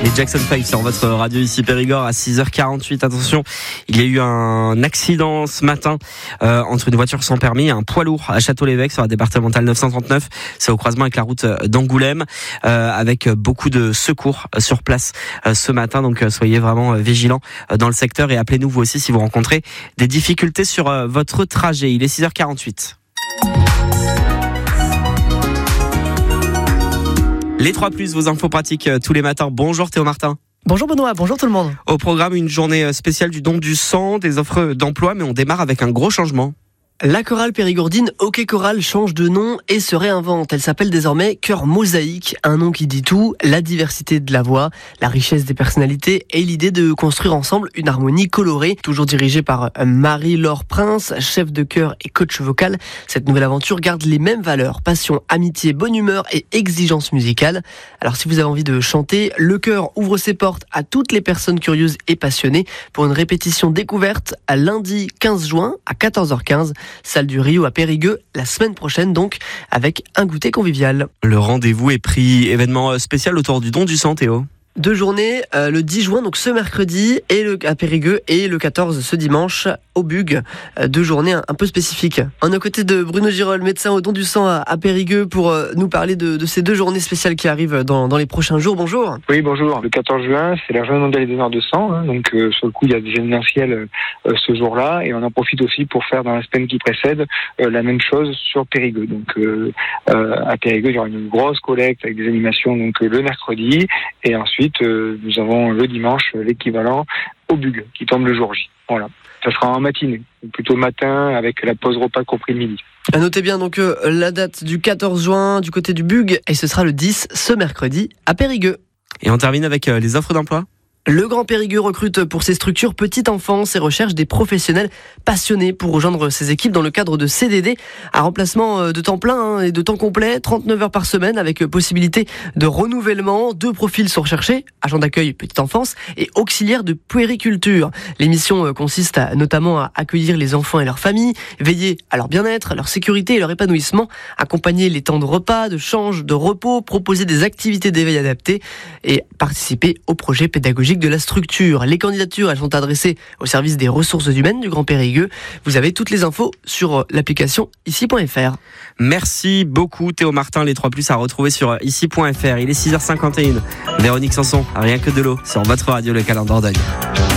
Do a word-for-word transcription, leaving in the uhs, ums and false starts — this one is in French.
Les Jackson five sur votre radio ici Périgord à six heures quarante-huit. Attention, il y a eu un accident ce matin euh, entre une voiture sans permis et un poids lourd à Château-l'Évêque sur la départementale neuf cent trente-neuf. C'est au croisement avec la route d'Angoulême, euh, avec beaucoup de secours sur place euh, ce matin. Donc euh, soyez vraiment euh, vigilants euh, dans le secteur et appelez-nous vous aussi si vous rencontrez des difficultés sur euh, votre trajet. Il est six heures quarante-huit. Les trois plus, vos infos pratiques tous les matins. Bonjour Théo Martin. Bonjour Benoît, bonjour tout le monde. Au programme, une journée spéciale du don du sang, des offres d'emploi, mais on démarre avec un gros changement. La chorale périgourdine OK Chorale change de nom et se réinvente. Elle s'appelle désormais Chœur Mosaïque, un nom qui dit tout, la diversité de la voix, la richesse des personnalités et l'idée de construire ensemble une harmonie colorée. Toujours dirigée par Marie-Laure Prince, chef de chœur et coach vocal, cette nouvelle aventure garde les mêmes valeurs, passion, amitié, bonne humeur et exigence musicale. Alors si vous avez envie de chanter, le chœur ouvre ses portes à toutes les personnes curieuses et passionnées pour une répétition découverte à lundi quinze juin à quatorze heures quinze. Salle du Rio à Périgueux, la semaine prochaine donc, avec un goûter convivial. Le rendez-vous est pris, événement spécial autour du don du sang, Théo. Deux journées, euh, le dix juin, donc ce mercredi, et le, à Périgueux, et le quatorze ce dimanche, au Bug. Euh, deux journées un, un peu spécifiques. On est aux côtés de Bruno Girol, médecin au don du sang à, à Périgueux, pour euh, nous parler de, de ces deux journées spéciales qui arrivent dans, dans les prochains jours. Bonjour. Oui, bonjour. Le quatorze juin, c'est la journée mondiale des donneurs de sang. Hein, donc, euh, sur le coup, il y a des événementiels euh, ce jour-là. Et on en profite aussi pour faire dans la semaine qui précède euh, la même chose sur Périgueux. Donc, euh, euh, à Périgueux, il y aura une grosse collecte avec des animations donc euh, le mercredi. Et ensuite, Euh, nous avons le dimanche l'équivalent au Bug qui tombe le jour J. Voilà. Ça sera en matinée, plutôt matin avec la pause repas compris le midi. À noter bien donc euh, la date du quatorze juin du côté du Bug et ce sera le dix ce mercredi à Périgueux. Et on termine avec euh, les offres d'emploi. Le Grand Périgueux recrute pour ses structures petite enfance et recherche des professionnels passionnés pour rejoindre ses équipes dans le cadre de C D D, un remplacement de temps plein hein, et de temps complet, trente-neuf heures par semaine avec possibilité de renouvellement. Deux profils sont recherchés, agent d'accueil petite enfance et auxiliaire de puériculture. L'émission consiste à, notamment à accueillir les enfants et leurs familles, veiller à leur bien-être, à leur sécurité et leur épanouissement, accompagner les temps de repas, de change, de repos, proposer des activités d'éveil adaptées et participer au projet pédagogique de la structure. Les candidatures, elles sont adressées au service des ressources humaines du Grand Périgueux. Vous avez toutes les infos sur l'application ici point f r. Merci beaucoup Théo Martin. Les trois plus à retrouver sur ici point f r. Il est six heures cinquante et une. Véronique Sanson, rien que de l'eau sur votre radio Le Calendrier d'Ordogne.